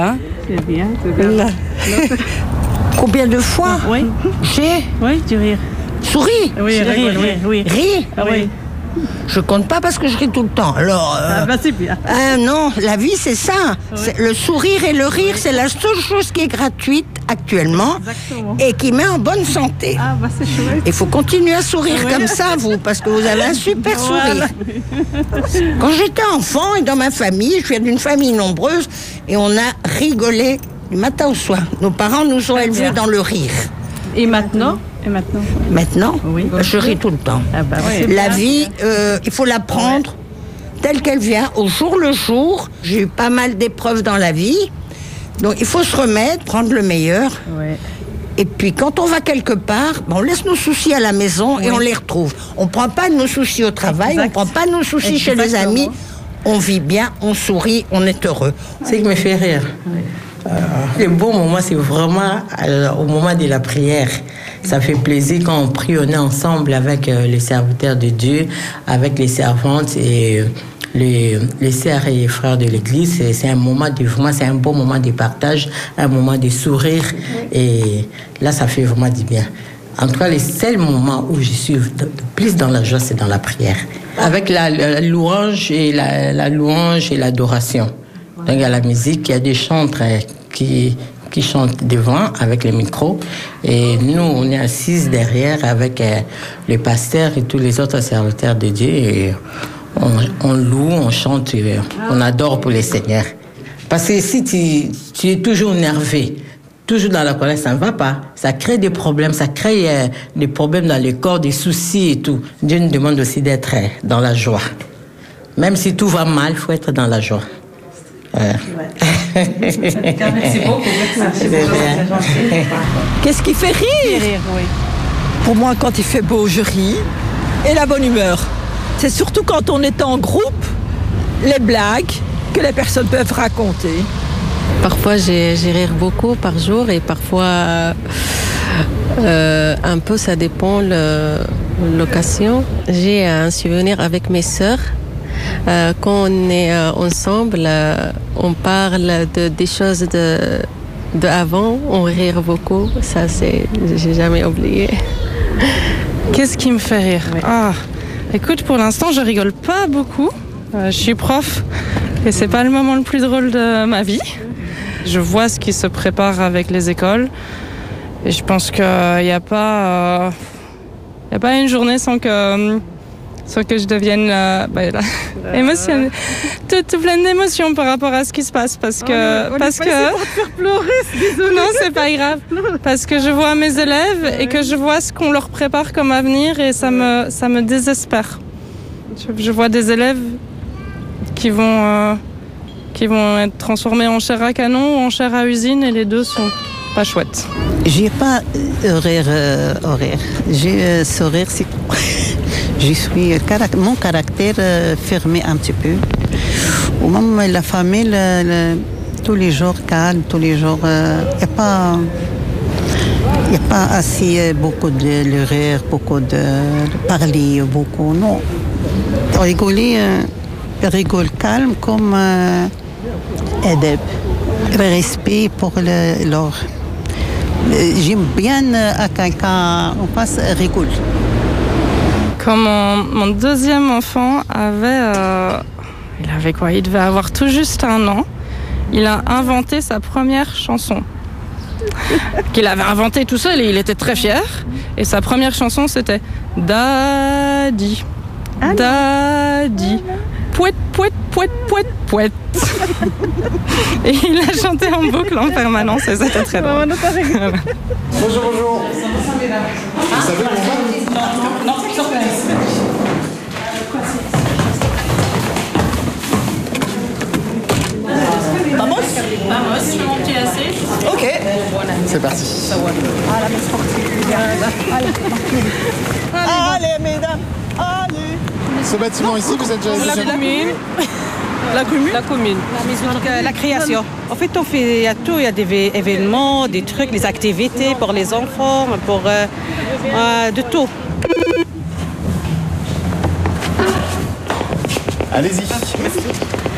Hein? C'est bien, c'est bien. Combien de fois? Oui. Oui, du rire. Souris? Oui, rire, oui. Ris? Ah oui. Je compte pas parce que je ris tout le temps. Alors, C'est bien. non, la vie c'est ça. C'est le sourire et le rire, c'est la seule chose qui est gratuite actuellement. Exactement. Et qui met en bonne santé. C'est chouette. Il faut continuer à sourire comme ça, vous, parce que vous avez un super sourire. Quand j'étais enfant et dans ma famille, je viens d'une famille nombreuse, et on a rigolé du matin au soir. Nos parents nous ont élevés dans le rire. Et maintenant? Maintenant, Oui. je ris tout le temps. Oui. La vie, il faut la prendre telle qu'elle vient, au jour le jour. J'ai eu pas mal d'épreuves dans la vie. Donc il faut se remettre, prendre le meilleur. Ouais. Et puis quand on va quelque part, on laisse nos soucis à la maison et on les retrouve. On ne prend pas nos soucis au travail, on ne prend pas nos soucis chez les amis. On vit bien, on sourit, on est heureux. Ce qui me fait rire, le bon moment, c'est vraiment au moment de la prière. Ça fait plaisir quand on prie, on est ensemble avec les serviteurs de Dieu, avec les servantes et les sœurs et les frères de l'église. C'est un moment c'est un bon moment de partage, un moment de sourire. Et là, ça fait vraiment du bien. En tout cas, les seuls moments où je suis plus dans la joie, c'est dans la prière. Avec la louange et la louange et l'adoration. Donc, il y a la musique, il y a des chantres qui chantent devant avec les micros. Et nous, on est assises derrière avec les pasteurs et tous les autres serviteurs de Dieu. Et on loue, on chante, on adore pour les seigneurs. Parce que si tu es toujours énervé, toujours dans la colère, ça ne va pas. Ça crée des problèmes, ça crée des problèmes dans le corps, des soucis et tout. Dieu nous demande aussi d'être dans la joie. Même si tout va mal, il faut être dans la joie. Merci beaucoup. Qu'est-ce qui fait rire? Oui. Pour moi, quand il fait beau, je ris. Et la bonne humeur. C'est surtout quand on est en groupe, les blagues que les personnes peuvent raconter. Parfois, j'ai rire beaucoup par jour et parfois un peu, ça dépend de l'occasion. J'ai un souvenir avec mes sœurs. Quand on est ensemble, on parle des choses de avant, on rit beaucoup. Ça, j'ai jamais oublié. Qu'est-ce qui me fait rire? Écoute, pour l'instant, je rigole pas beaucoup. Je suis prof et c'est pas le moment le plus drôle de ma vie. Je vois ce qui se prépare avec les écoles et je pense qu'il n'y a pas une journée sans que je devienne émotionnelle, tout pleine d'émotions par rapport à ce qui se passe parce que pour te faire pleurer, désolée. Non, c'est pas grave, parce que je vois mes élèves et que je vois ce qu'on leur prépare comme avenir et ça me désespère. Je vois des élèves qui vont être transformés en chair à canon ou en chair à usine et les deux sont pas chouettes. J'ai pas horaire. J'ai sourire, c'est je suis mon caractère fermé un petit peu. Ou même la famille, tous les jours calme, tous les jours. Il n'y a pas assez beaucoup de rire, beaucoup de parler, beaucoup. Non. Rigole calme comme adab. Respect pour leur. J'aime bien à quelqu'un, on passe rigole. Quand mon deuxième enfant il avait quoi? Il devait avoir tout juste 1 an. Il a inventé sa première chanson. Qu'il avait inventée tout seul et il était très fier. Et sa première chanson, c'était Daddy. Daddy. Pouette, pouette, pouette, pouette, pouette. Et il a chanté en boucle en permanence et c'était très drôle. Bonjour. Vous savez où on va? Non, sur place. Vamos, je vais monter assez. Ok. C'est parti. Allez, mesdames, allez. Ce bâtiment ici, vous êtes déjà La commune. Donc, la création. En fait, il y a tout, il y a des événements, des trucs, des activités pour les enfants, pour de tout. Allez-y.